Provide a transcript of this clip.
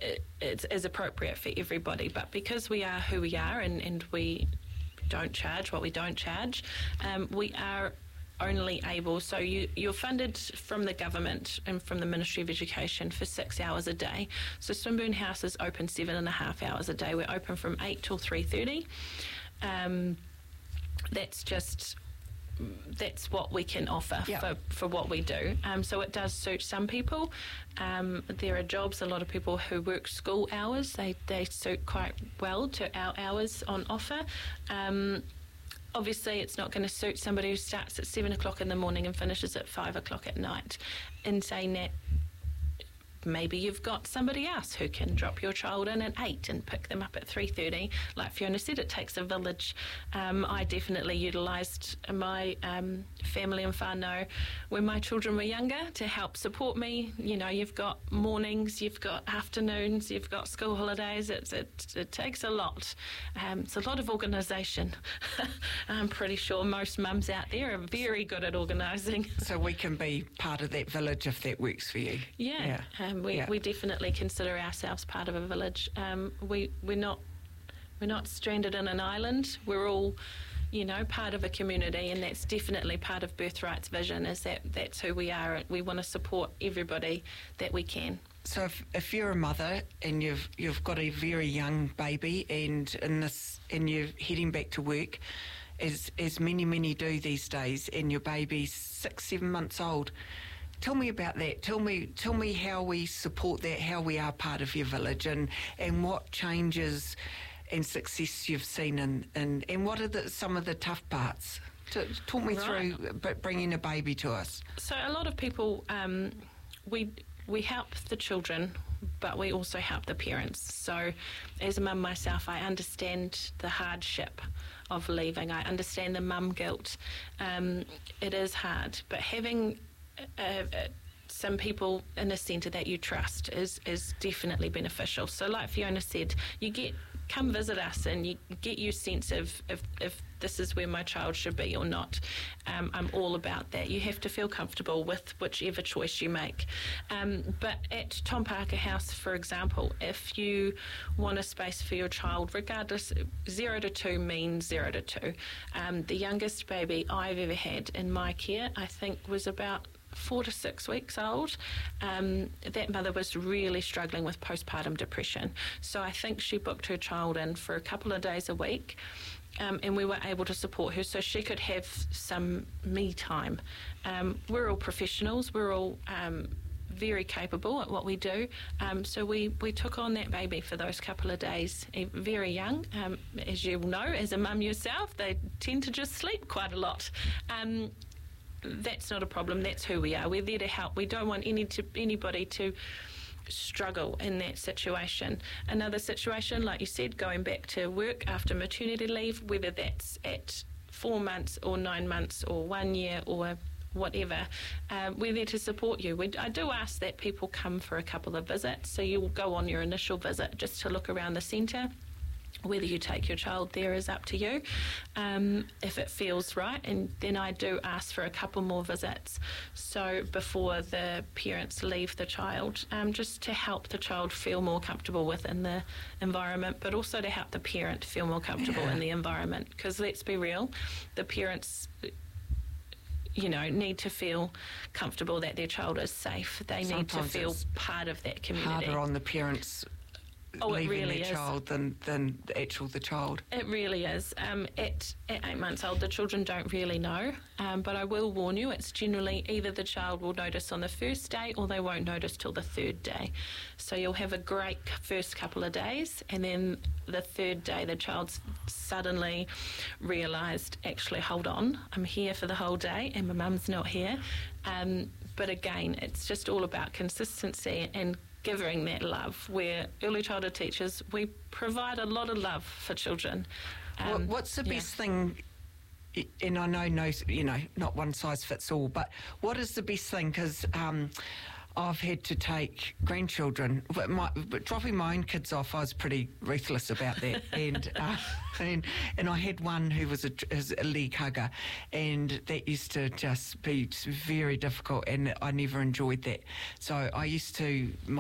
it is appropriate for everybody. But because we are who we are and we don't charge what we don't charge, we are only able, so you're funded from the government and from the Ministry of Education for 6 hours a day. So Swinburne House is open 7.5 hours a day. We're open from 8 till 3:30. That's what we can offer for what we do. So it does suit some people. There are jobs, a lot of people who work school hours, they suit quite well to our hours on offer. Obviously, it's not going to suit somebody who starts at 7 o'clock in the morning and finishes at 5 o'clock at night. In saying that, maybe you've got somebody else who can drop your child in at 8 and pick them up at 3:30. Like Fiona said, it takes a village. I definitely utilised my family and whānau when my children were younger to help support me. You know, you've got mornings, you've got afternoons, you've got school holidays. It takes a lot. It's a lot of organisation. I'm pretty sure most mums out there are very good at organising. So we can be part of that village if that works for you. Yeah. We definitely consider ourselves part of a village. We're not stranded in an island. We're all, part of a community, and that's definitely part of Birthright's vision. Is that's who we are. We want to support everybody that we can. So if you're a mother and you've got a very young baby and you're heading back to work, as many do these days, and your baby's 6-7 months old. Tell me about that. Tell me how we support that, how we are part of your village, and what changes and success you've seen, and what are some of the tough parts. Talk me through bringing a baby to us. So a lot of people, we help the children, but we also help the parents. So as a mum myself, I understand the hardship of leaving. I understand the mum guilt. It is hard, but having some people in a centre that you trust is definitely beneficial. So like Fiona said, come visit us and you get your sense of if this is where my child should be or not. I'm all about that. You have to feel comfortable with whichever choice you make. But at Tom Parker House, for example, if you want a space for your child, regardless, 0 to 2 means 0 to 2. The youngest baby I've ever had in my care, I think, was about 4 to 6 weeks old. That mother was really struggling with postpartum depression. So I think she booked her child in for a couple of days a week. And we were able to support her so she could have some me time. We're all professionals. We're all very capable at what we do. So we took on that baby for those couple of days, very young. As you know, as a mum yourself, they tend to just sleep quite a lot. That's not a problem. That's who we are. We're there to help. We don't want anybody to struggle in that situation. Another situation, like you said, going back to work after maternity leave, whether that's at 4 months or 9 months or 1 year or whatever, we're there to support you. I do ask that people come for a couple of visits. So you will go on your initial visit just to look around the centre. Whether you take your child there is up to you, if it feels right, and then I do ask for a couple more visits. So before the parents leave the child, just to help the child feel more comfortable within the environment, but also to help the parent feel more comfortable in the environment. Because let's be real, the parents need to feel comfortable that their child is safe. They need to feel part of that community. Harder on the parents leaving really their child than the child. It really is. At 8 months old, the children don't really know, but I will warn you, it's generally either the child will notice on the first day or they won't notice till the 3rd day. So you'll have a great first couple of days, and then the 3rd day the child's suddenly realised, actually, hold on, I'm here for the whole day and my mum's not here. But again, it's just all about consistency and giving that love, where early childhood teachers, we provide a lot of love for children. What's the best thing, and I know, not one size fits all, but what is the best thing? Because I've had to take grandchildren, but dropping my own kids off, I was pretty ruthless about that. and I had one who was a leg hugger, and that used to just be very difficult, and I never enjoyed that. So I used to...